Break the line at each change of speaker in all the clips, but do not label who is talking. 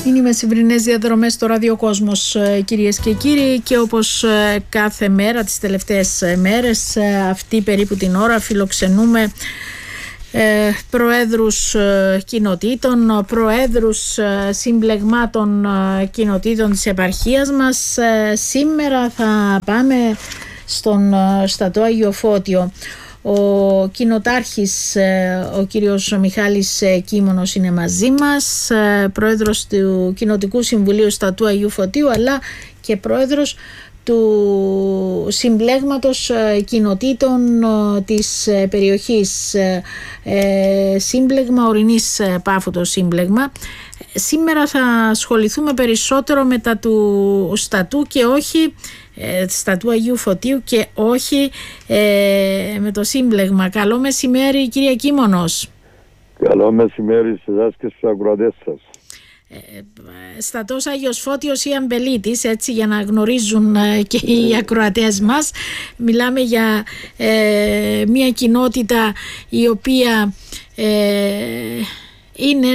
Είναι οι μεσημβρινές διαδρομές στο Ραδιοκόσμος, κυρίες και κύριοι, και όπως κάθε μέρα τις τελευταίες μέρες αυτή περίπου την ώρα φιλοξενούμε προέδρους κοινοτήτων, προέδρους συμπλεγμάτων κοινοτήτων της επαρχίας μας. Σήμερα θα πάμε στον Στατό Άγιο Φώτιο. Ο κοινοτάρχης, ο κύριος Μιχάλης Κίμωνος, είναι μαζί μας, πρόεδρος του Κοινοτικού Συμβουλίου Στατού Αγίου Φωτίου, αλλά και πρόεδρος του συμπλέγματος κοινοτήτων της περιοχής, σύμπλεγμα Ορεινής Πάφου, το σύμπλεγμα. Σήμερα θα ασχοληθούμε περισσότερο με τα του Στατού και όχι Στατού Αγίου Φωτίου και όχι με το σύμπλεγμα. Καλό μεσημέρι, κυρία Κίμωνος.
Καλό μεσημέρι σε εσάς και στους ακροατές σας.
Στατός Άγιος Φώτιος ή Αμπελίτης, έτσι, για να γνωρίζουν και οι ακροατές μας. Μιλάμε για μια κοινότητα η οποία είναι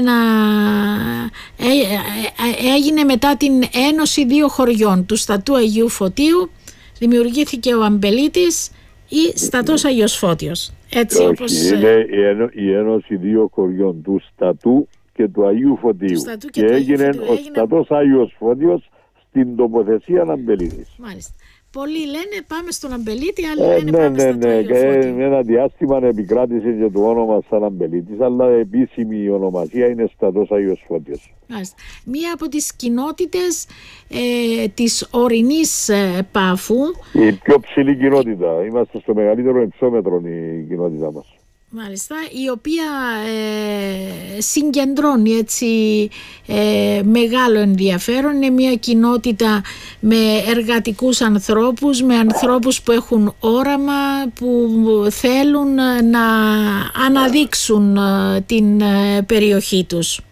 έγινε μετά την ένωση δύο χωριών του Στατού Αγίου Φωτίου. Δημιουργήθηκε ο Αμπελίτης ή Στατός Άγιος Φώτιος. Έτσι, όπως...
Είναι η ένωση δύο χωριών του Στατού και του Αγίου Φωτίου και έγινε ο Στατός Άγιος Φώτιος στην τοποθεσία Αμπελίτης.
Μάλιστα. Πολλοί λένε πάμε στον Αμπελίτη, άλλοι λένε πάμε στο Άγιο Φώτιο.
Με ένα διάστημα επικράτησε και το όνομα σαν Αμπελίτης, αλλά επίσημη ονομασία είναι Στατός Άγιος Φώτιος.
Μάλιστα. Μία από τις κοινότητες της Ορεινής Πάφου.
Η πιο ψηλή κοινότητα. Είμαστε στο μεγαλύτερο υψόμετρο η κοινότητα μας.
Μάλιστα, η οποία συγκεντρώνει έτσι μεγάλο ενδιαφέρον. Είναι μια κοινότητα με εργατικούς ανθρώπους, με ανθρώπους που έχουν όραμα, που θέλουν να αναδείξουν την περιοχή τους.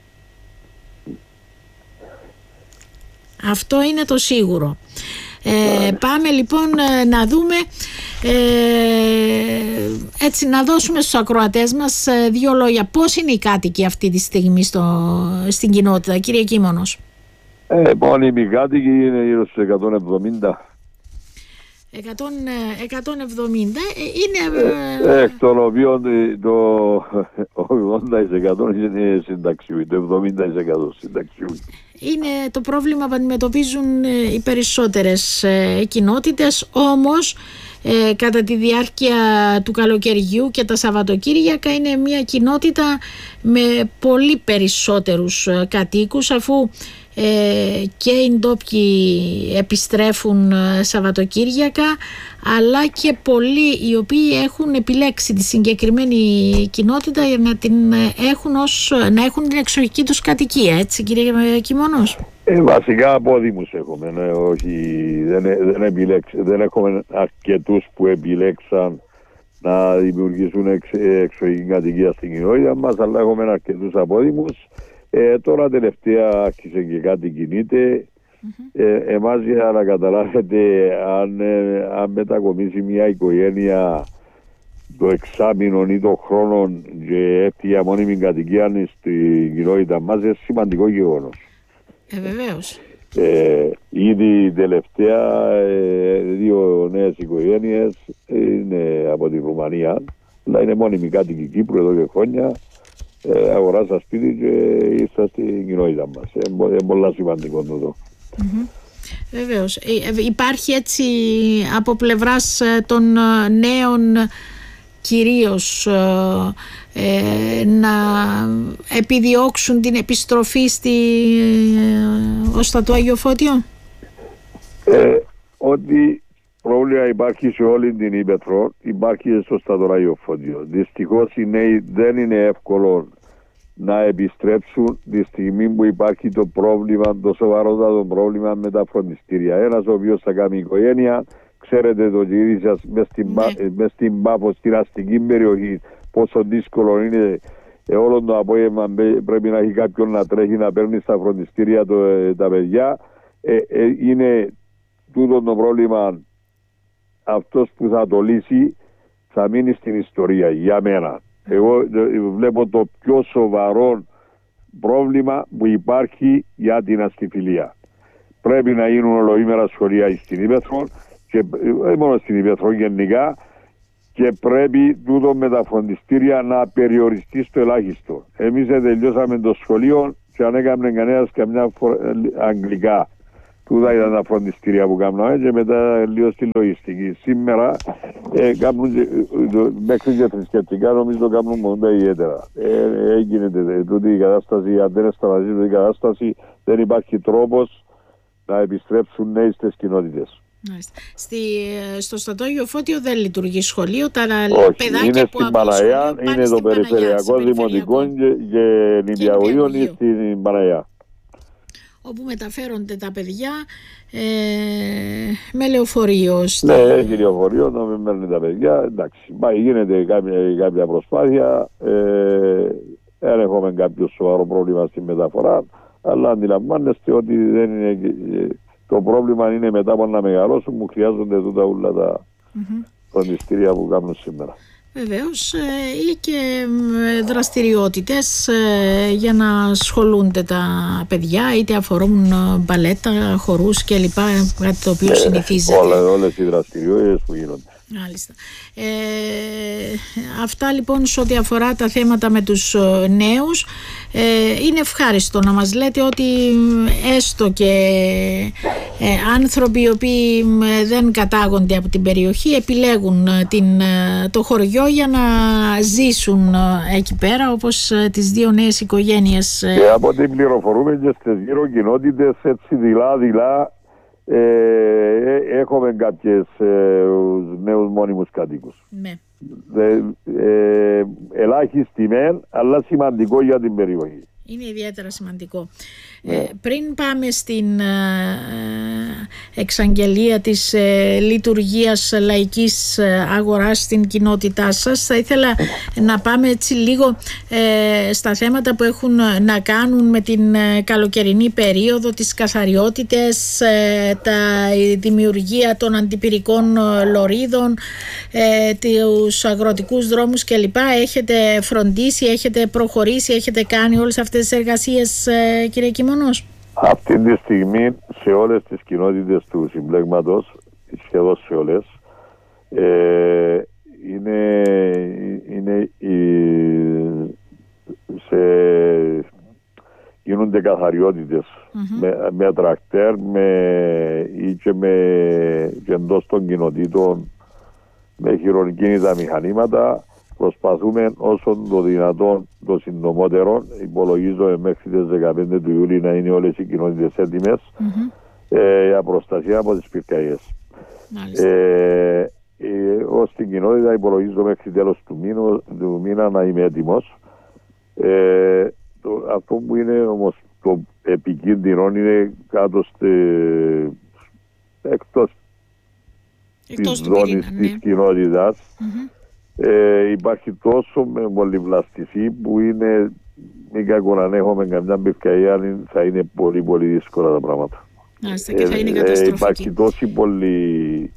Αυτό είναι το σίγουρο. Πάμε λοιπόν να δούμε, έτσι, να δώσουμε στους ακροατές μας δύο λόγια. Πώς είναι οι κάτοικοι αυτή τη στιγμή στην κοινότητα, κύριε Κίμωνος?
Μόνιμοι κάτοικοι είναι γύρω στους 170.
170 είναι...
εκ των οποίων το 80% είναι συνταξιούχοι, το 70% συνταξιούχοι.
Είναι το πρόβλημα που αντιμετωπίζουν οι περισσότερες κοινότητες, όμως κατά τη διάρκεια του καλοκαιριού και τα Σαββατοκύριακα είναι μια κοινότητα με πολύ περισσότερους κατοίκους, αφού και οι ντόπιοι επιστρέφουν Σαββατοκύριακα, αλλά και πολλοί οι οποίοι έχουν επιλέξει τη συγκεκριμένη κοινότητα για να έχουν την εξοχική τους κατοικία, έτσι, κύριε Κίμωνος?
Βασικά απόδημους έχουμε, όχι, δεν έχουμε αρκετούς που επιλέξαν να δημιουργήσουν εξοχική κατοικία στην κοινότητα μας, αλλά έχουμε αρκετούς απόδημους. Τώρα τελευταία άρχισε και κάτι κινείται. Εμάς, για να καταλάβετε, αν μετακομίσει μια οικογένεια το εξάμηνο ή το χρόνο και έρθει για μόνιμη κατοικία στην κοινότητα μας, είναι σημαντικό γεγονός.
Βεβαίως.
Ήδη τελευταία δύο νέες οικογένειες είναι από τη Ρουμανία, αλλά είναι μόνιμη κάτοικοι Κύπρου εδώ και χρόνια. Αγοράσα σπίτι και ήρθα στην κοινότητα μας. Είναι πολύ σημαντικό εδώ.
Βεβαίως. Υπάρχει έτσι από πλευράς των νέων κυρίως να επιδιώξουν την επιστροφή ως το Άγιο Φώτιο?
Ότι πρόβλημα υπάρχει σε όλη την Ήπεθρο, υπάρχει στο Στατό Άγιο Φώτιο. Δυστυχώς οι νέοι δεν είναι εύκολο να επιστρέψουν τη στιγμή που υπάρχει το πρόβλημα, το σοβαρότατο πρόβλημα με τα φροντιστήρια. Ένας ο οποίος θα κάνει οικογένεια, ξέρετε το κύριε σας, μες στην Πάφο, στην αστική περιοχή, πόσο δύσκολο είναι όλο το απόγευμα, πρέπει να έχει κάποιον να τρέχει να παίρνει στα φροντιστήρια τα παιδιά. Είναι τούτο το πρόβλημα. Αυτός που θα το λύσει θα μείνει στην ιστορία για μένα. Εγώ βλέπω το πιο σοβαρό πρόβλημα που υπάρχει για την αστιφιλία. Πρέπει να γίνουν ολοήμερα σχολεία στην Ήπεθρο και μόνο στην Ήπεθρο γενικά, και πρέπει τούτο με τα φροντιστήρια να περιοριστεί στο ελάχιστο. Εμείς τελειώσαμε το σχολείο και αν έκαμε κανένας καμιά αγγλικά. Τούτα ήταν τα φροντιστήρια που κάνουμε και μετά λίγο στη λογιστική. Σήμερα μέχρι και θρησκευτικά νομίζω κάνουν μόνο ιδιαίτερα. Έγινε τούτη η κατάσταση, αν δεν σταματήσει τούτη η κατάσταση, δεν υπάρχει τρόπος να επιστρέψουν νέοι στις κοινότητες.
Στο Στρατόγειο Φώτιο δεν λειτουργεί σχολείο, τα
παιδάκια είναι που στην Παναγιά, είναι το περιφερειακό δημοτικό και νηπιαγωγείο στην Παναγιά.
Όπου μεταφέρονται τα παιδιά με λεωφορείο.
Ναι, έχει λεωφορείο, να μην μένουν τα παιδιά. Εντάξει, γίνεται κάποια προσπάθεια. Δεν έχουμε κάποιο σοβαρό πρόβλημα στη μεταφορά, αλλά αντιλαμβάνεστε ότι δεν είναι. Το πρόβλημα είναι μετά από να μεγαλώσουν που χρειάζονται τούτα όλα τα φροντιστήρια που κάνουν σήμερα.
Βεβαίως, ή και δραστηριότητες για να ασχολούνται τα παιδιά, είτε αφορούν μπαλέτα, χορούς κλπ. Κάτι το οποίο συνηθίζεται.
Όλες οι δραστηριότητες που γίνονται.
Μάλιστα. Αυτά λοιπόν σε ό,τι αφορά τα θέματα με τους νέους. Είναι ευχάριστο να μας λέτε ότι έστω και άνθρωποι οι οποίοι δεν κατάγονται από την περιοχή επιλέγουν το χωριό για να ζήσουν εκεί πέρα, όπως τις δύο νέες οικογένειες.
Και από ό,τι πληροφορούμε και στις γύρω κοινότητες, έτσι δειλά έχουμε κάποιες νέους μόνιμους κατοίκους.
Ναι.
Ελάχιστη μεν, αλλά σημαντικό για την περιοχή.
Είναι ιδιαίτερα σημαντικό. Πριν πάμε στην εξαγγελία της λειτουργίας λαϊκής αγοράς στην κοινότητά σας, θα ήθελα να πάμε έτσι λίγο στα θέματα που έχουν να κάνουν με την καλοκαιρινή περίοδο, τις καθαριότητες, η δημιουργία των αντιπυρικών λωρίδων, τους αγροτικούς δρόμους κλπ. Έχετε φροντίσει, έχετε προχωρήσει, έχετε κάνει όλες αυτές τις εργασίες, κύριε Κιμωνός?
Αυτή τη στιγμή σε όλες τις κοινότητες του συμπλέγματος, σχεδόν σε όλες, γίνονται καθαριότητες με τρακτέρ ή και εντός των κοινοτήτων με χειροκίνητα μηχανήματα. Προσπαθούμε όσο το δυνατόν το συντομότερο, υπολογίζω μέχρι τις 15 του Ιούλη να είναι όλες οι κοινότητες έτοιμες για προστασία από τις πυρκαγιές. Ως την κοινότητα υπολογίζω μέχρι τέλος του μήνα να είμαι έτοιμος. Αυτό που είναι όμως το επικίνδυνο είναι κάτω εκτός της ζώνης της κοινότητας. Υπάρχει τόσο με πολυβλαστική που είναι, μην κακό να έχουμε καμιά πυρκαγιά, θα είναι πολύ πολύ δύσκολα τα πράγματα.
Και θα είναι καταστροφική.
Υπάρχει τόση πολύ...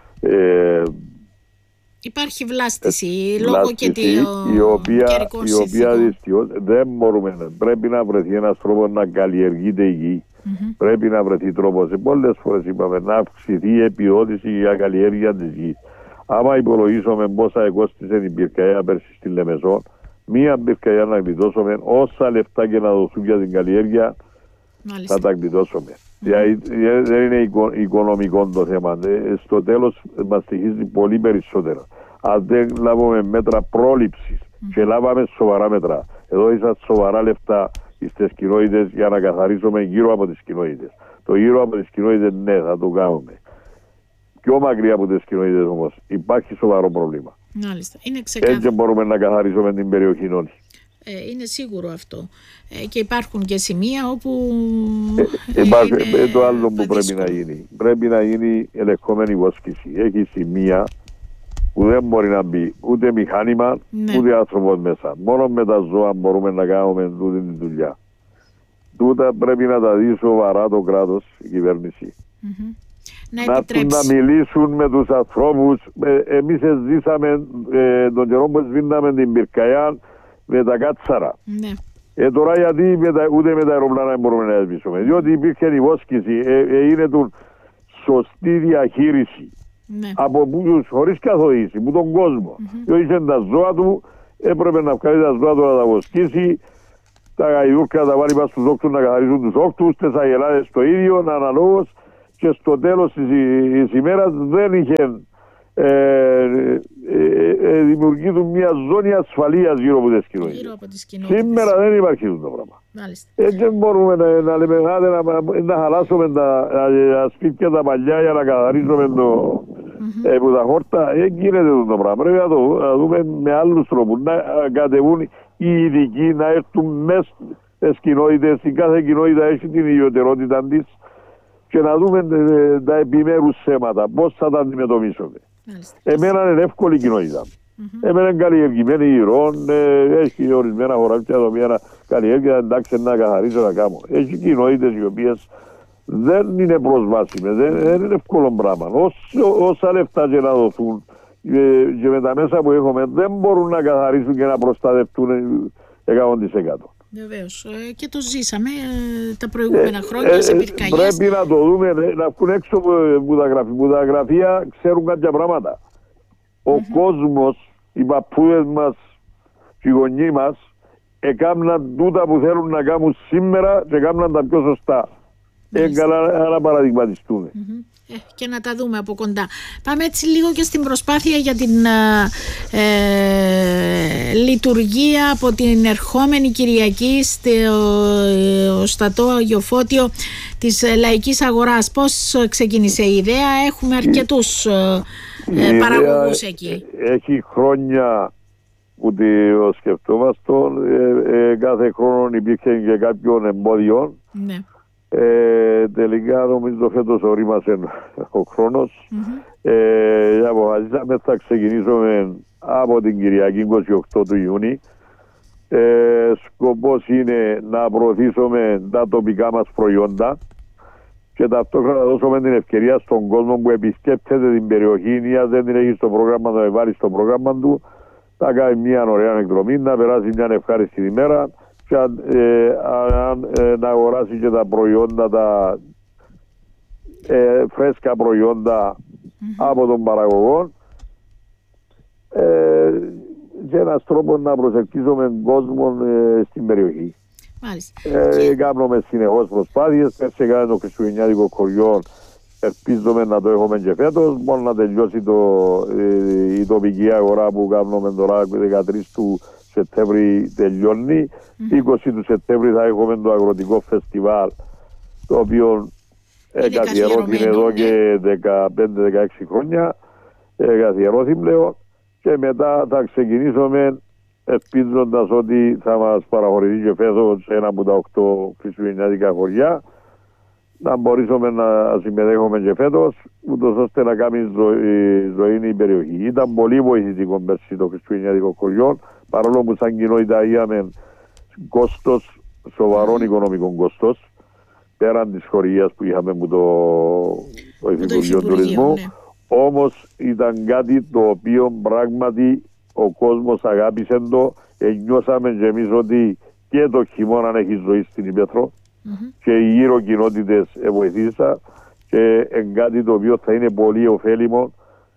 Υπάρχει βλάστηση λόγω και
η οποία δυστυχώς δεν μπορούμε. Πρέπει να βρεθεί ένας τρόπος να καλλιεργείται η γη. Πρέπει να βρεθεί τρόπος. Πολλές φορές είπαμε να αυξηθεί η επιδότηση για καλλιέργεια της γης. Άμα υπολογίσουμε πόσα εκόστησε την πυρκαγιά πέρσι στη Λεμεσό, μία πυρκαγιά να γλιτώσουμε, όσα λεφτά και να δοθούν για την καλλιέργεια, θα τα γλιτώσουμε. Δεν είναι οικονομικό το θέμα. Στο τέλος μας στοιχίζει πολύ περισσότερα. Αν δεν λάβουμε μέτρα πρόληψης και λάβαμε σοβαρά μέτρα, εδώ ήσαν σοβαρά λεφτά στις κοινότητες για να καθαρίσουμε γύρω από τις κοινότητες. Το γύρω από τις κοινότητες, ναι, θα το κάνουμε. Πιο μακριά από τις κοινότητες όμως υπάρχει σοβαρό πρόβλημα.
Μάλιστα. Είναι ξεκάθαρο.
Έτσι μπορούμε να καθαρίσουμε την περιοχή όλη.
Είναι σίγουρο αυτό. Και υπάρχουν και σημεία όπου
το άλλο που πρέπει να γίνει. Πρέπει να γίνει ελεγχόμενη βοσκήση. Έχει σημεία που δεν μπορεί να μπει ούτε μηχάνημα, ούτε άνθρωπος μέσα. Μόνο με τα ζώα μπορούμε να κάνουμε τούτη τη δουλειά. Τούτα πρέπει να τα δει σοβαρά το κράτος, η κυβέρνηση. Να μιλήσουν με τους ανθρώπους. Εμείς ζήσαμε τον καιρό που σβήναμε την πυρκαγιά με τα κάτσαρα. Τώρα γιατί ούτε με τα αεροπλάνα δεν μπορούμε να ελπίσουμε. Διότι υπήρχε υπόσχεση, είναι σωστή διαχείριση από πούς, χωρίς καθοδήγηση, από τον κόσμο. Διότι είχε τα ζώα του, έπρεπε να βγάλει τα ζώα του να τα βοσκήσει, τα γαϊδούρκα να τα βάλει πάνω στους όκτους να καθαρίζουν τους όκτους, τις αγελάδες το ίδιο, αναλόγως, και στο τέλος της ημέρας δεν είχε δημιουργείται μια ζώνη ασφαλείας γύρω από τις κοινότητες. Σήμερα δεν υπάρχει αυτό το πράγμα. Έτσι δεν μπορούμε να λέμε να χαλάσουμε τα σπίτια τα παλιά για να καθαρίζουμε από τα χόρτα. Δεν γίνεται αυτό το πράγμα. Πρέπει να δούμε με άλλους τρόπους. Να κατεβούν οι ειδικοί, να έρθουν μέσα στις κοινότητες. Η κάθε κοινότητα έχει την ιδιαιτερότητα της και να δούμε τα επιμέρους θέματα. Πώς θα τα αντιμετωπίσουμε. Εμένα είναι εύκολη κοινότητα. Εμένα είναι καλλιεργημένη γύρω, έχει ορισμένα χωράκια τα οποία καλλιέργεια, εντάξει να καθαρίσω να κάνω. Έχει κοινότητες οι οποίες δεν είναι προσβάσιμες, δεν είναι εύκολο πράγμα. Όσα λεφτά και να δοθούν και με τα μέσα που έχουμε δεν μπορούν να καθαρίσουν και να προστατευτούν 100%.
Βεβαίως. Και το ζήσαμε τα προηγούμενα χρόνια σε πυρκαγιές.
Πρέπει να το δούμε, να βγουν έξω από τα γραφεία. Που τα γραφεία ξέρουν κάποια πράγματα. Ο κόσμος, οι παππούδες μας, οι γονείς μας, έκαναν τούτα που θέλουν να κάνουν σήμερα και έκαναν τα πιο σωστά. Καλά να παραδειγματιστούν.
Και να τα δούμε από κοντά. Πάμε έτσι λίγο και στην προσπάθεια για την λειτουργία από την ερχόμενη Κυριακή στο Στατό Αγιοφώτιο της Λαϊκής Αγοράς. Πώς ξεκίνησε η ιδέα? Έχουμε αρκετούς παραγωγούς εκεί.
Έχει χρόνια που το σκεφτόμαστε. Κάθε χρόνο υπήρχε και κάποιον εμπόδιο. Ναι. Τελικά νομίζω φέτος ορίμασε ο χρόνος. Αποφασίσαμε θα ξεκινήσουμε από την Κυριακή 28 του Ιούνιου. Σκοπός είναι να προωθήσουμε τα τοπικά μας προϊόντα και ταυτόχρονα να δώσουμε την ευκαιρία στον κόσμο που επισκέπτεται την περιοχή ή αν δεν την έχει στο πρόγραμμα να βάλει στο πρόγραμμα του, να κάνει μια ωραία εκδρομή, να περάσει μια ευχάριστη ημέρα και να αγοράσει και τα προϊόντα, τα φρέσκα προϊόντα από τον παραγωγό και ένας τρόπος να προσελκύσουμε κόσμο στην περιοχή. Κάνουμε συνεχώς προσπάθειες. Πέρσι κάνουμε το χριστουγεννιάτικο χωριό, ελπίζουμε να το έχουμε και φέτος. Μόνο να τελειώσει η τοπική αγορά που κάνουμε τώρα 13 του Σεπτέμβρη τελειώνει. 20 του Σεπτέμβρη θα έχουμε το αγροτικό φεστιβάλ, το οποίο καθιερώθηκε εδώ και 15-16 χρόνια. Καθιερώθηκε πλέον και μετά θα ξεκινήσουμε ελπίζοντας ότι θα μας παραχωρηθεί και φέτος ένα από τα 8 χριστουγεννιάτικα χωριά, να μπορέσουμε να συμμετέχουμε και φέτος, ούτως ώστε να κάνει ζωή η περιοχή. Ήταν πολύ βοηθητικό πέρσι το χριστουγεννιάτικο χωριό, παρόλο που σαν κοινότητα είχαμε κόστος, σοβαρό οικονομικό κόστος, πέραν της χορηγίας που είχαμε από το Υφυπουργείο Τουρισμού. Ναι. Όμως ήταν κάτι το οποίο πράγματι ο κόσμος αγάπησε το, νιώσαμε και εμείς ότι και το χειμώνα έχει ζωή στην Ήπεθρο και οι γύρω κοινότητες βοηθήσαν και κάτι το οποίο θα είναι πολύ ωφέλιμο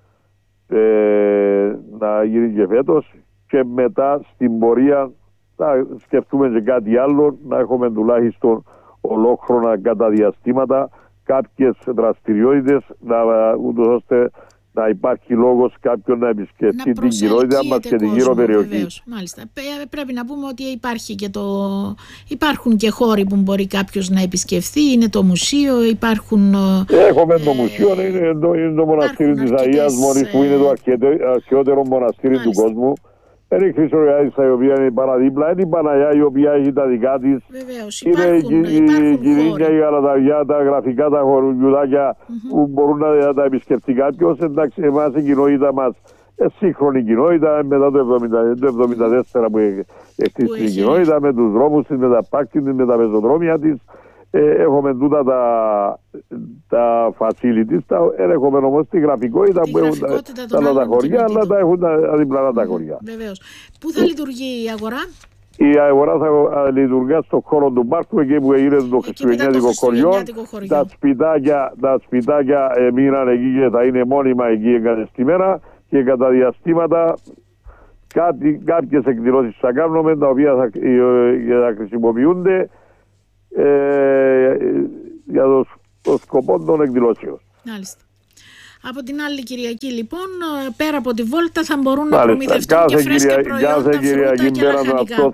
να γίνει και φέτος και μετά στην πορεία θα σκεφτούμε και κάτι άλλο, να έχουμε τουλάχιστον ολόχρονα κατά διαστήματα κάποιες δραστηριότητες ούτως ώστε να υπάρχει λόγος κάποιον να επισκεφτεί την κοινότητα μας και την γύρω περιοχή.
Βεβαίως, μάλιστα. Πρέπει να πούμε ότι υπάρχουν και χώροι που μπορεί κάποιος να επισκεφθεί. Είναι το μουσείο, υπάρχουν...
Έχουμε το μουσείο, είναι το μοναστήρι της Αγίας Μονής που είναι το αρχαιότερο μοναστήρι του κόσμου. Είναι η Χρυσοριάδισσα η οποία είναι παραδίπλα, είναι η Παναγιά η οποία έχει τα δικά της.
Βεβαίως,
είναι η Κυρίνια, η Γαλαταριά, τα γραφικά, τα χωριουδάκια που μπορούν να τα επισκεφτεί κάποιος. Εντάξει, εμάς η κοινότητα μας, σύγχρονη κοινότητα, μετά το 1974 που χτίστηκε η κοινότητα, με τους δρόμους της, με τα πάρκινγκ της, με τα πεζοδρόμια της. Έχουμε τούτα τα facilities, έχουμε όμως τη γραφικότητα που έχουν τα χωριά, αλλά τα έχουν τα διπλανά τα χωριά.
Βεβαίως. Πού θα λειτουργεί η αγορά?
Η αγορά θα λειτουργά στον χώρο του πάρκου, εκεί που έγινε το χριστουγεννιάτικο χωριό. Τα σπιτάκια μείναν εκεί και θα είναι μόνιμα εκεί εγκατεστημένα, και κατά διαστήματα κάποιες εκδηλώσεις θα κάνουμε, τα οποία θα χρησιμοποιούνται για το σκοπό των εκδηλώσεων.
Μάλιστα. Από την άλλη Κυριακή λοιπόν, πέρα από τη βόλτα, θα μπορούν να προμηθευτούν και φρέσκα προϊόντα, φρούτα και λαχανικά.